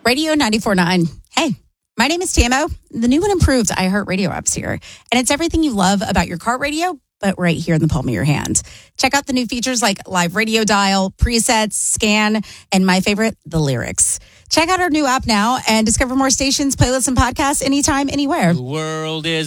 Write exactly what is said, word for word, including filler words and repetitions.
Radio ninety-four point nine. Hey, my name is Tamo. The new and improved iHeartRadio app's here. And it's everything you love about your car radio, but right here in the palm of your hand. Check out the new features like live radio dial, presets, scan, and my favorite, the lyrics. Check out our new app now and discover more stations, playlists, and podcasts anytime, anywhere. The world is